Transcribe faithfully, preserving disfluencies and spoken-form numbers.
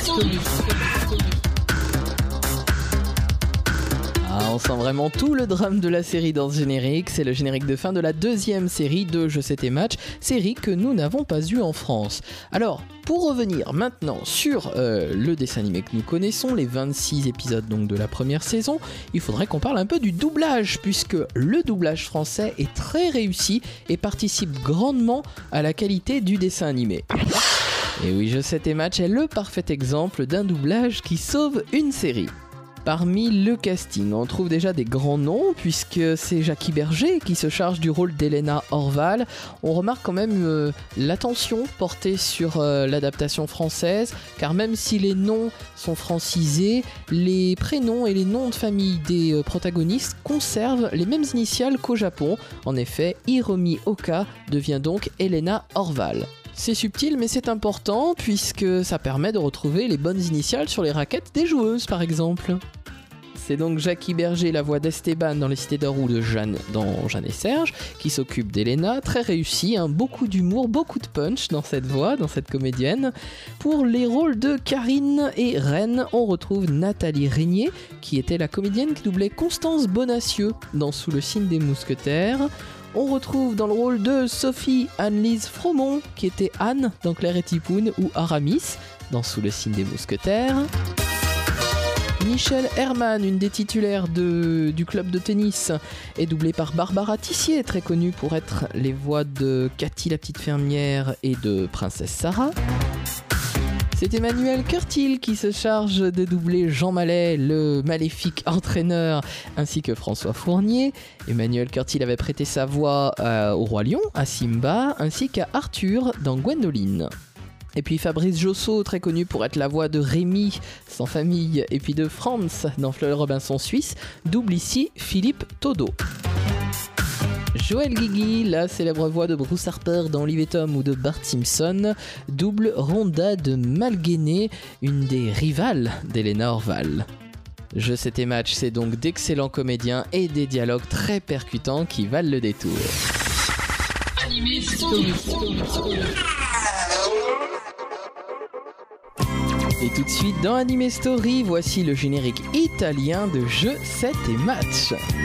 Ah, on sent vraiment tout le drame de la série dans ce générique. C'est le générique de fin de la deuxième série de Je sais tes matchs, série que nous n'avons pas eue en France. Alors, pour revenir maintenant sur euh, le dessin animé que nous connaissons, les vingt-six épisodes donc de la première saison, il faudrait qu'on parle un peu du doublage, puisque le doublage français est très réussi et participe grandement à la qualité du dessin animé. Et oui, Je sais tes matchs est le parfait exemple d'un doublage qui sauve une série. Parmi le casting, on trouve déjà des grands noms, puisque c'est Jackie Berger qui se charge du rôle d'Elena Orval. On remarque quand même euh, l'attention portée sur euh, l'adaptation française, car même si les noms sont francisés, les prénoms et les noms de famille des euh, protagonistes conservent les mêmes initiales qu'au Japon. En effet, Hiromi Oka devient donc Elena Orval. C'est subtil mais c'est important puisque ça permet de retrouver les bonnes initiales sur les raquettes des joueuses par exemple. C'est donc Jackie Berger, la voix d'Esteban dans Les Cités d'Or ou de Jeanne dans Jeanne et Serge, qui s'occupe d'Elena, très réussi, hein, beaucoup d'humour, beaucoup de punch dans cette voix, dans cette comédienne. Pour les rôles de Karine et Reine, on retrouve Nathalie Régnier, qui était la comédienne qui doublait Constance Bonacieux dans Sous le signe des mousquetaires. On retrouve dans le rôle de Sophie Anne-Lise Fromont, qui était Anne dans Claire et Tipoun, ou Aramis dans Sous le signe des mousquetaires. Michelle Herman, une des titulaires de, du club de tennis, est doublée par Barbara Tissier, très connue pour être les voix de Cathy la petite fermière et de Princesse Sarah. C'est Emmanuel Curtil qui se charge de doubler Jean Mallet, le maléfique entraîneur, ainsi que François Fournier. Emmanuel Curtil avait prêté sa voix euh, au Roi Lion, à Simba, ainsi qu'à Arthur dans Gwendoline. Et puis Fabrice Josso, très connu pour être la voix de Rémi, sans famille, et puis de Franz dans Fleur Robinson Suisse, double ici Philippe Todo. Joël Guigui, la célèbre voix de Bruce Harper dans Olive et Tom ou de Bart Simpson, double Rhonda de Malguéné, une des rivales d'Elena Orval. Je sais tes matchs, c'est donc d'excellents comédiens et des dialogues très percutants qui valent le détour. Animé Story. Et tout de suite dans Anime Story, voici le générique italien de Je sais tes matchs.